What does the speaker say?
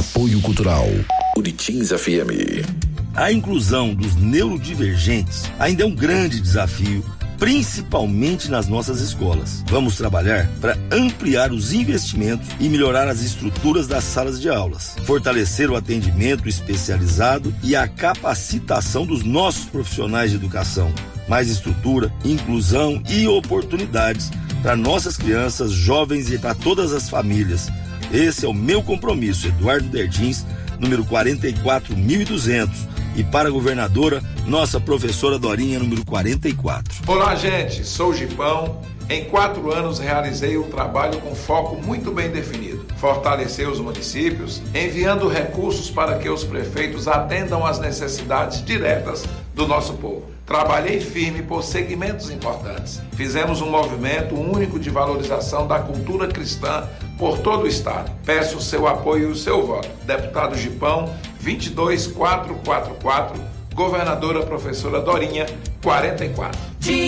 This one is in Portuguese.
Apoio Cultural Buritins FM. A inclusão dos neurodivergentes ainda é um grande desafio, principalmente nas nossas escolas. Vamos trabalhar para ampliar os investimentos e melhorar as estruturas das salas de aulas, fortalecer o atendimento especializado e a capacitação dos nossos profissionais de educação. Mais estrutura, inclusão e oportunidades para nossas crianças, jovens e para todas as famílias. Esse é o meu compromisso, Eduardo Derdins, número 44.200. E para a governadora, nossa professora Dorinha, número 44. Olá, gente, sou o Gipão. Em 4 anos realizei um trabalho com foco muito bem definido. Fortalecer os municípios, enviando recursos para que os prefeitos atendam às necessidades diretas do nosso povo. Trabalhei firme por segmentos importantes. Fizemos um movimento único de valorização da cultura cristã por todo o estado. Peço o seu apoio e o seu voto. Deputado Gipão, 22444, governadora professora Dorinha, 44.